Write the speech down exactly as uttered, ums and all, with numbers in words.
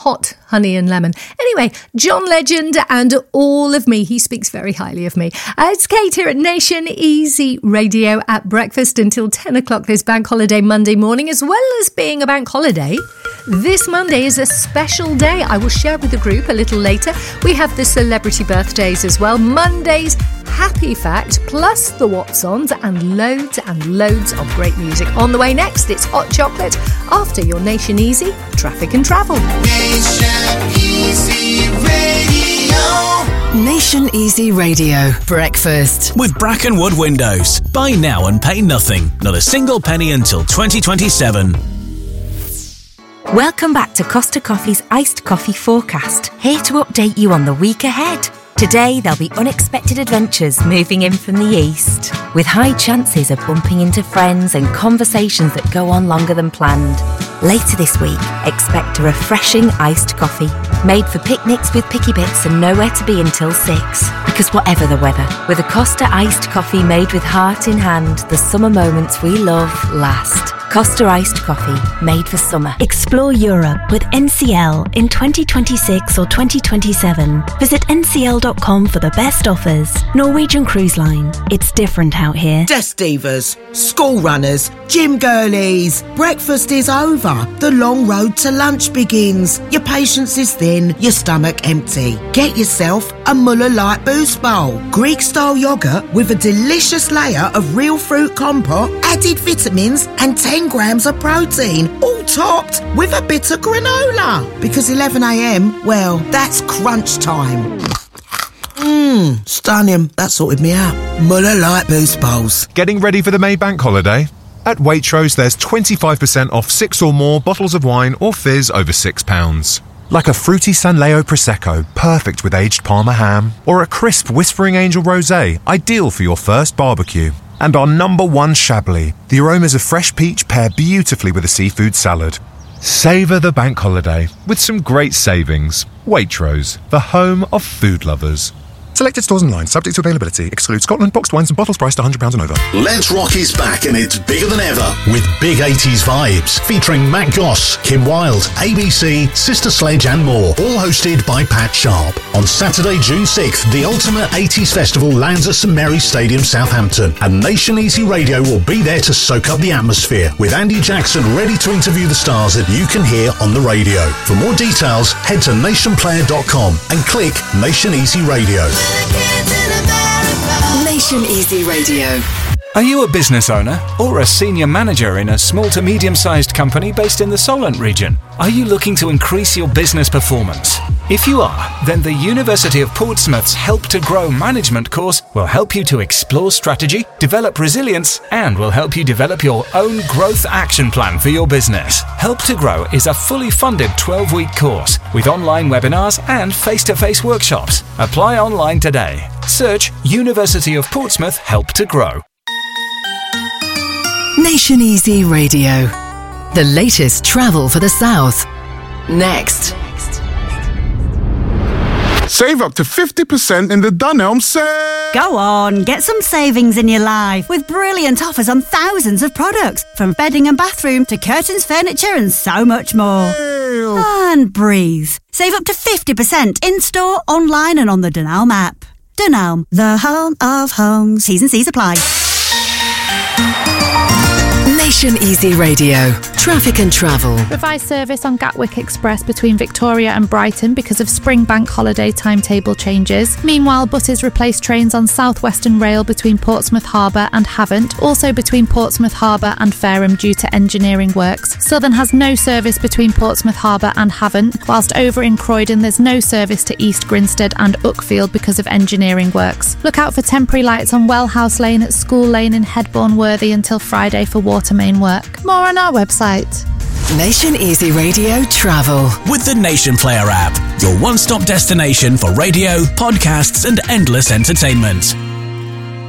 hot honey and lemon. Anyway, John Legend and all of me. He speaks very highly of me. Uh, it's Kate here at Nation Easy Radio at breakfast until ten o'clock this Bank Holiday Monday morning. As well as being a bank holiday, this Monday is a special day. I will share with the group a little later. We have the celebrity birthdays as well. Monday's Happy Fact, plus the What's-Ons and loads and loads of great music. On the way next, it's Hot Chocolate after your Nation Easy Traffic and Travel. Nation Easy Radio. Nation Easy Radio. Breakfast. With Brackenwood Windows. Buy now and pay nothing. Not a single penny until twenty twenty-seven. Welcome back to Costa Coffee's Iced Coffee Forecast. Here to update you on the week ahead. Today, there'll be unexpected adventures moving in from the east, with high chances of bumping into friends and conversations that go on longer than planned. Later this week, expect a refreshing iced coffee, made for picnics with picky bits and nowhere to be until six. Because whatever the weather, with a Costa iced coffee made with heart in hand, the summer moments we love last. Costa iced coffee, made for summer. Explore Europe with N C L in twenty twenty-six or twenty twenty-seven. Visit N C L dot com for the best offers. Norwegian Cruise Line. It's different out here. Desk divas, school runners, gym girlies. Breakfast is over. The long road to lunch begins. Your patience is thin, your stomach empty. Get yourself a Muller Light Boost Bowl. Greek-style yoghurt with a delicious layer of real fruit compote, added vitamins and ten grams of protein, all topped with a bit of granola. Because eleven a.m, well, that's crunch time. Mmm, stunning. That sorted me out. Muller Light Boost Bowls. Getting ready for the May Bank holiday? At Waitrose, there's twenty-five percent off six or more bottles of wine or fizz over six pounds. Like a fruity San Leo Prosecco, perfect with aged Parma ham, or a crisp Whispering Angel Rosé, ideal for your first barbecue. And our number one Chablis. The aromas of fresh peach pair beautifully with a seafood salad. Savour the bank holiday with some great savings. Waitrose, the home of food lovers. Selected stores online, subject to availability. Exclude Scotland, boxed wines and bottles priced one hundred pounds and over. Let's Rock is back and it's bigger than ever with big eighties vibes featuring Matt Goss, Kim Wilde, A B C, Sister Sledge and more, all hosted by Pat Sharp. On Saturday, June sixth, the Ultimate eighties Festival lands at St Mary's Stadium, Southampton, and Nation Easy Radio will be there to soak up the atmosphere with Andy Jackson ready to interview the stars that you can hear on the radio. For more details, head to nation player dot com and click Nation Easy Radio. Nation Easy Radio. Are you a business owner or a senior manager in a small to medium-sized company based in the Solent region? Are you looking to increase your business performance? If you are, then the University of Portsmouth's Help to Grow management course will help you to explore strategy, develop resilience, and will help you develop your own growth action plan for your business. Help to Grow is a fully funded twelve-week course with online webinars and face-to-face workshops. Apply online today. Search University of Portsmouth Help to Grow. Nation Easy Radio. The latest travel for the South. Next. Save up to fifty percent in the Dunelm sale. Go on, get some savings in your life with brilliant offers on thousands of products, from bedding and bathroom to curtains, furniture and so much more. Ew. And breathe. Save up to fifty percent in-store, online and on the Dunelm app. Dunelm, the home of homes. T's and C's apply. Nation Easy Radio. Traffic and travel. Revised service on Gatwick Express between Victoria and Brighton because of spring bank holiday timetable changes. Meanwhile, buses replace trains on South Western Rail between Portsmouth Harbour and Havant, also between Portsmouth Harbour and Fareham due to engineering works. Southern has no service between Portsmouth Harbour and Havant, whilst over in Croydon there's no service to East Grinstead and Uckfield because of engineering works. Look out for temporary lights on Wellhouse Lane at School Lane in Headbourne Worthy until Friday for water main work. More on our website. Nation Easy Radio Travel. With the Nation Player app, your one-stop destination for radio, podcasts and endless entertainment.